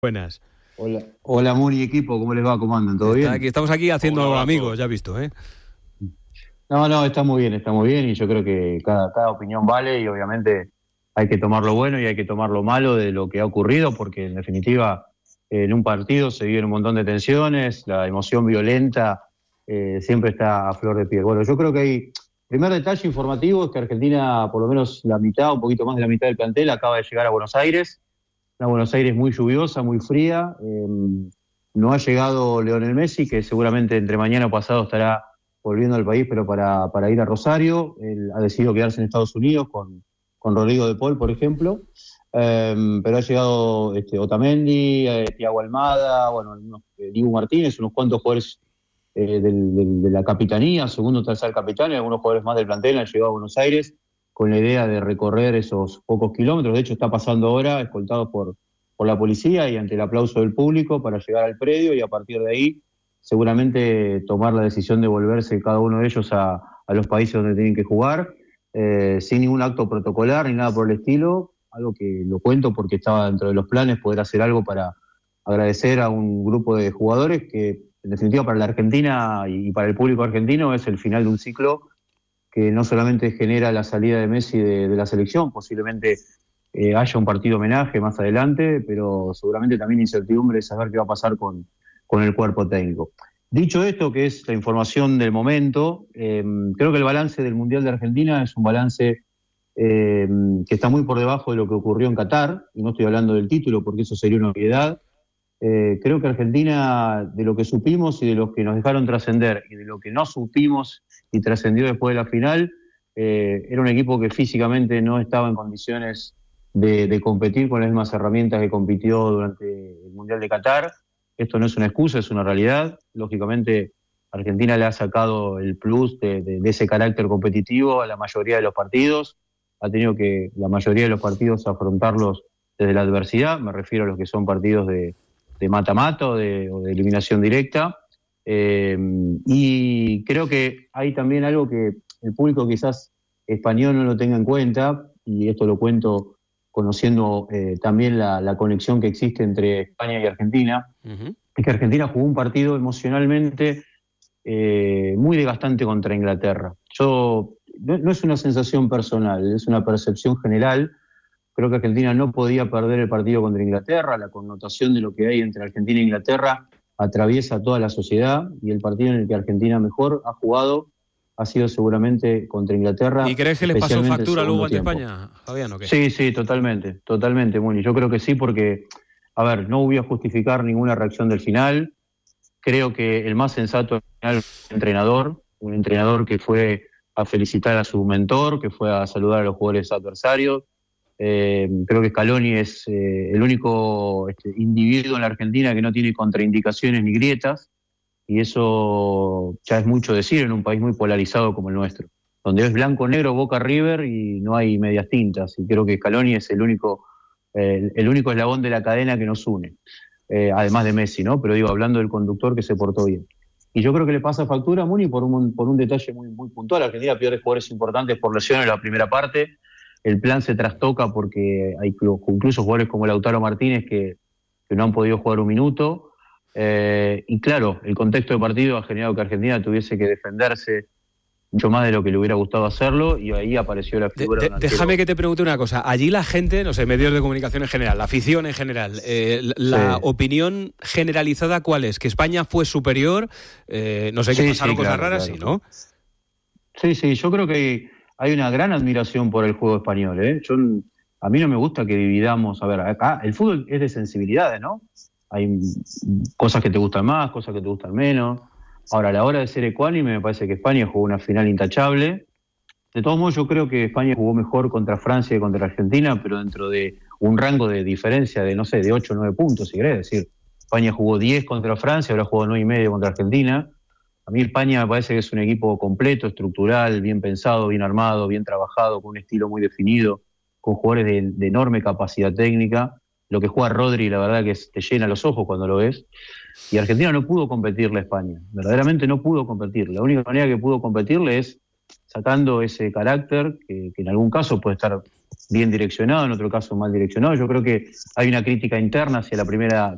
Buenas. Hola, hola Muni, equipo, ¿cómo les va? ¿Cómo andan? ¿Todo bien? Estamos aquí haciendo Hola, amigos, ya has visto, ¿eh? No, está muy bien y yo creo que cada opinión vale y obviamente hay que tomar lo bueno y hay que tomar lo malo de lo que ha ocurrido porque en definitiva en un partido se viven un montón de tensiones, la emoción violenta siempre está a flor de piel. Bueno, yo creo que hay, primer detalle informativo es que Argentina, por lo menos la mitad, un poquito más de la mitad del plantel, acaba de llegar a Buenos Aires. Una Buenos Aires muy lluviosa, muy fría. No ha llegado Lionel Messi, que seguramente entre mañana o pasado estará volviendo al país, pero para ir a Rosario. Él ha decidido quedarse en Estados Unidos con Rodrigo de Paul, por ejemplo. Pero ha llegado Otamendi, Thiago Almada, bueno, Dibu Martínez, unos cuantos jugadores de la capitanía, segundo, tercer capitán, y algunos jugadores más del plantel han llegado a Buenos Aires con la idea de recorrer esos pocos kilómetros. De hecho, está pasando ahora, escoltados por la policía y ante el aplauso del público para llegar al predio y a partir de ahí seguramente tomar la decisión de volverse cada uno de ellos a los países donde tienen que jugar, sin ningún acto protocolar ni nada por el estilo, algo que lo cuento porque estaba dentro de los planes poder hacer algo para agradecer a un grupo de jugadores que en definitiva para la Argentina y para el público argentino es el final de un ciclo que no solamente genera la salida de Messi de la selección, posiblemente haya un partido homenaje más adelante, pero seguramente también incertidumbre de saber qué va a pasar con el cuerpo técnico. Dicho esto, que es la información del momento, creo que el balance del Mundial de Argentina es un balance que está muy por debajo de lo que ocurrió en Qatar, y no estoy hablando del título porque eso sería una obviedad. Creo que Argentina, de lo que supimos y de lo que nos dejaron trascender y de lo que no supimos y trascendió después de la final, era un equipo que físicamente no estaba en condiciones de competir con las mismas herramientas que compitió durante el Mundial de Qatar. Esto no es una excusa, es una realidad. Lógicamente, Argentina le ha sacado el plus de ese carácter competitivo a la mayoría de los partidos. Ha tenido que la mayoría de los partidos afrontarlos desde la adversidad. Me refiero a los que son partidos de mata-mata o de eliminación directa. Y creo que hay también algo que el público quizás español no lo tenga en cuenta, y esto lo cuento conociendo también la conexión que existe entre España y Argentina, es que Argentina jugó un partido emocionalmente muy desgastante contra Inglaterra. No es una sensación personal, es una percepción general. Creo que Argentina no podía perder el partido contra Inglaterra. La connotación de lo que hay entre Argentina e Inglaterra atraviesa toda la sociedad, y el partido en el que Argentina mejor ha jugado ha sido seguramente contra Inglaterra. ¿Y crees que les pasó factura luego ante España, Fabián, o qué? Sí, totalmente, Muni. Yo creo que sí, porque, a ver, no voy a justificar ninguna reacción del final. Creo que el más sensato al final fue un entrenador que fue a felicitar a su mentor, que fue a saludar a los jugadores adversarios. Creo que Scaloni es el único individuo en la Argentina que no tiene contraindicaciones ni grietas, y eso ya es mucho decir en un país muy polarizado como el nuestro, donde es blanco-negro, Boca River y no hay medias tintas, y creo que Scaloni es el único eslabón de la cadena que nos une, además de Messi, ¿no? Pero digo, hablando del conductor que se portó bien. Y yo creo que le pasa factura a Muni por un detalle muy, muy puntual. Argentina pierde jugadores importantes por lesiones en la primera parte. El plan se trastoca porque hay incluso jugadores como Lautaro Martínez que no han podido jugar un minuto. Y claro, el contexto de partido ha generado que Argentina tuviese que defenderse mucho más de lo que le hubiera gustado hacerlo, y ahí apareció la figura de déjame que te pregunte una cosa. Allí la gente, no sé, medios de comunicación en general, la afición en general, la opinión generalizada, ¿cuál es? ¿Que España fue superior? No sé, que pasaron cosas raras, claro. Sí, ¿no? Sí, yo creo que hay una gran admiración por el juego español, ¿eh? A mí no me gusta que dividamos. A ver, acá el fútbol es de sensibilidades, ¿no? Hay cosas que te gustan más, cosas que te gustan menos. Ahora, a la hora de ser ecuánime, me parece que España jugó una final intachable. De todos modos, yo creo que España jugó mejor contra Francia que contra Argentina, pero dentro de un rango de diferencia de, no sé, de 8 o 9 puntos, si querés decir. España jugó 10 contra Francia, ahora jugó 9,5 contra Argentina. A mí España me parece que es un equipo completo, estructural, bien pensado, bien armado, bien trabajado, con un estilo muy definido, con jugadores de enorme capacidad técnica. Lo que juega Rodri, la verdad que te llena los ojos cuando lo ves. Y Argentina no pudo competirle a España, verdaderamente no pudo competirle. La única manera que pudo competirle es sacando ese carácter que en algún caso puede estar bien direccionado, en otro caso mal direccionado. Yo creo que hay una crítica interna hacia la primera